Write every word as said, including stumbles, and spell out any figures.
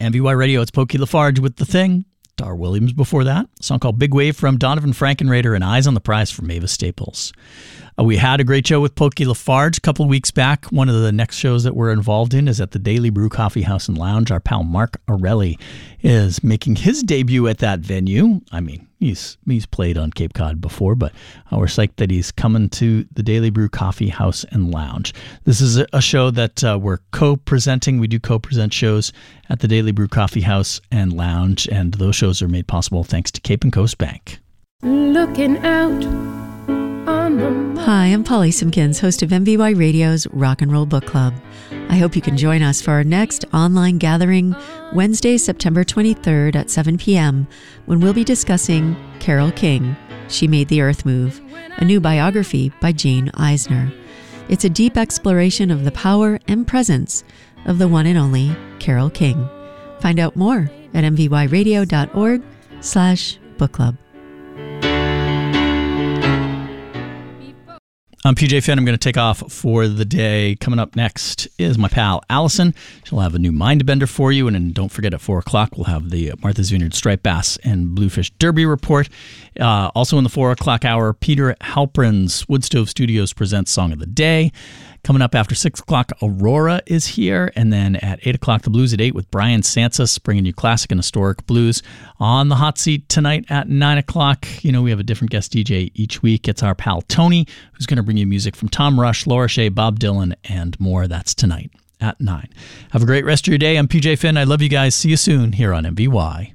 M V Y Radio, it's Pokey Lafarge with The Thing. Dar Williams before that. A song called Big Wave from Donovan Frankenreiter and Eyes on the Prize from Mavis Staples. Uh, we had a great show with Pokey Lafarge a couple of weeks back. One of the next shows that we're involved in is at the Daily Brew Coffee House and Lounge. Our pal Mark Arelli is making his debut at that venue. I mean, he's he's played on Cape Cod before, but uh, we're psyched that he's coming to the Daily Brew Coffee House and Lounge. This is a, a show that uh, we're co-presenting. We do co-present shows at the Daily Brew Coffee House and Lounge, and those shows are made possible thanks to Cape and Coast Bank. Looking out on the... Hi, I'm Polly Simpkins, host of M V Y Radio's Rock and Roll Book Club. I hope you can join us for our next online gathering Wednesday, September twenty-third at seven p.m. when we'll be discussing Carole King, She Made the Earth Move, a new biography by Jane Eisner. It's a deep exploration of the power and presence of the one and only Carole King. Find out more at mvyradio.org slash book club. I'm P J Finn. I'm going to take off for the day. Coming up next is my pal Allison. She'll have a new Mindbender for you. And then don't forget, at four o'clock, we'll have the Martha's Vineyard Striped Bass and Bluefish Derby report. Uh, also in the four o'clock hour, Peter Halprin's Woodstove Studios presents Song of the Day. Coming up after six o'clock, Aurora is here. And then at eight o'clock, The Blues at eight with Brian Sansas, bringing you classic and historic blues. On the hot seat tonight at nine o'clock, you know, we have a different guest D J each week. It's our pal Tony, who's going to bring you music from Tom Rush, Laura Shea, Bob Dylan, and more. That's tonight at nine. Have a great rest of your day. I'm P J Finn. I love you guys. See you soon here on M V Y.